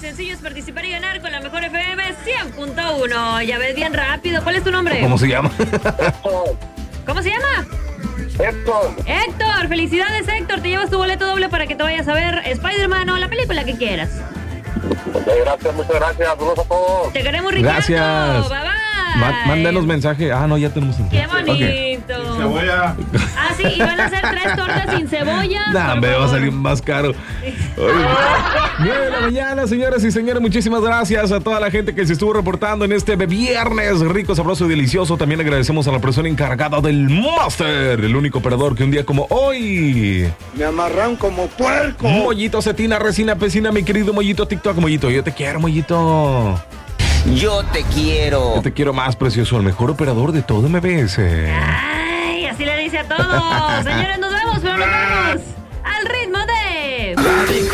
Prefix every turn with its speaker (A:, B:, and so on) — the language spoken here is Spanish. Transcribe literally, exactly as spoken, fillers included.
A: sencillo es participar y ganar con la mejor F M cien punto uno. Ya ves bien rápido. ¿Cuál es tu nombre?
B: ¿Cómo se llama?
C: Héctor.
A: ¿Cómo se llama?
C: Héctor.
A: Héctor, felicidades Héctor. Te llevas tu boleto doble para que te vayas a ver Spider-Man o la película que quieras.
C: Ok, gracias, muchas gracias. Saludos a todos.
A: Te queremos, Ricardo.
B: Gracias.
A: Bye bye.
B: Ma- mándanos mensaje. Ah, no, ya tenemos un
A: Qué bonito.
B: Okay.
D: Cebolla.
A: Ah, sí, y van a hacer tres tortas sin cebolla.
B: Nah,
A: por
B: me va a
A: favor.
B: salir más caro. nueve de la mañana, señoras y señores. Muchísimas gracias a toda la gente que se estuvo reportando en este viernes rico, sabroso y delicioso. También agradecemos a la persona encargada del Master, el único operador que un día como hoy.
C: Me amarran como puerco.
B: Mollito, cetina, resina, pesina, mi querido Mollito TikTok. Mollito, yo te quiero, Mollito.
E: Yo te quiero.
B: Yo te quiero más, precioso, el mejor operador de todo M B S.
A: Ay, así le dice a todos. Señores, nos vemos, pero nos vemos.